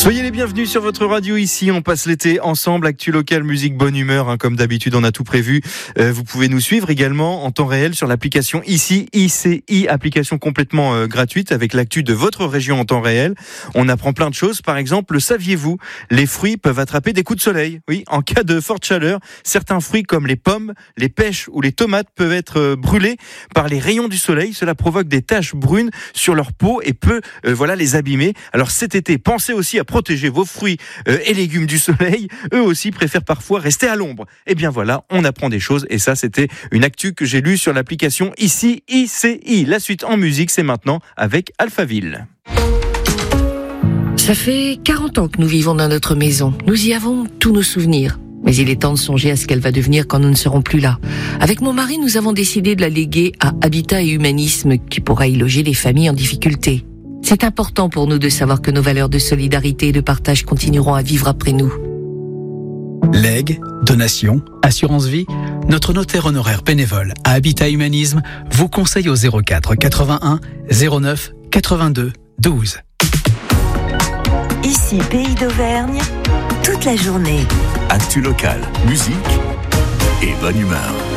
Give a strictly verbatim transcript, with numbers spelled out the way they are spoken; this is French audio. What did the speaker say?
Soyez les bienvenus sur votre radio ici, on passe l'été ensemble, actu local, musique, bonne humeur, hein, comme d'habitude on a tout prévu. Euh, vous pouvez nous suivre également en temps réel sur l'application ici, I C I, application complètement euh, gratuite avec l'actu de votre région en temps réel. On apprend plein de choses, par exemple, saviez-vous, les fruits peuvent attraper des coups de soleil. Oui, en cas de forte chaleur, certains fruits comme les pommes, les pêches ou les tomates peuvent être euh, brûlés par les rayons du soleil. Cela provoque des taches brunes sur leur peau et peut euh, voilà les abîmer. Alors cet été, pensez aussi à protéger vos fruits euh, et légumes du soleil. Eux aussi préfèrent parfois rester à l'ombre. Et bien voilà, on apprend des choses. Et ça, c'était une actu que j'ai lue sur l'application ici, I C I. La suite en musique, c'est maintenant avec Alphaville. Ça fait quarante ans que nous vivons dans notre maison. Nous y avons tous nos souvenirs. Mais il est temps de songer à ce qu'elle va devenir quand nous ne serons plus là. Avec mon mari, nous avons décidé de la léguer à Habitat et Humanisme, qui pourra y loger les familles en difficulté. C'est important pour nous de savoir que nos valeurs de solidarité et de partage continueront à vivre après nous. Legs, donations, assurance vie, notre notaire honoraire bénévole à Habitat Humanisme vous conseille au zéro quatre quatre-vingt-un zéro neuf quatre-vingt-deux douze. Ici, Pays d'Auvergne, toute la journée. Actu local, musique et bonne humeur.